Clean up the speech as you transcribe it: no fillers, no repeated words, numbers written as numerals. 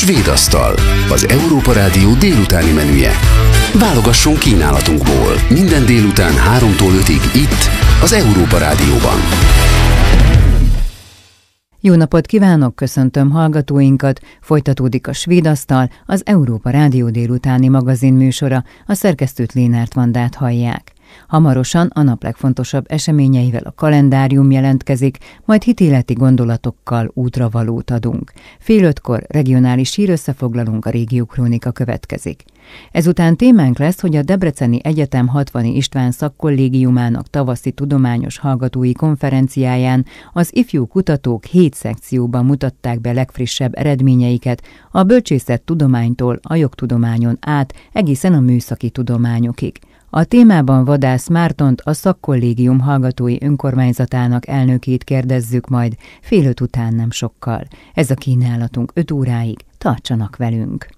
Svédasztal, az Európa Rádió délutáni menüje. Válogasson kínálatunkból minden délután 3-tól 5-ig itt, az Európa Rádióban. Jó napot kívánok, köszöntöm hallgatóinkat, folytatódik a Svédasztal, az Európa Rádió délutáni magazinműsora, a szerkesztőt Lénárt Vandát hallják. Hamarosan a nap legfontosabb eseményeivel a kalendárium jelentkezik, majd hitéleti gondolatokkal útravalót adunk. 4:30 regionális hírösszefoglalónk, a Régiókrónika következik. Ezután témánk lesz, hogy a Debreceni Egyetem Hatvani István Szakkollégiumának tavaszi tudományos hallgatói konferenciáján az ifjú kutatók 7 szekcióban mutatták be legfrissebb eredményeiket, a bölcsészettudománytól a jogtudományon át egészen a műszaki tudományokig. A témában Vadász Mártont, a Szakkollégium hallgatói önkormányzatának elnökét kérdezzük majd 4:30 után nem sokkal. Ez a kínálatunk 5 óráig, tartsanak velünk!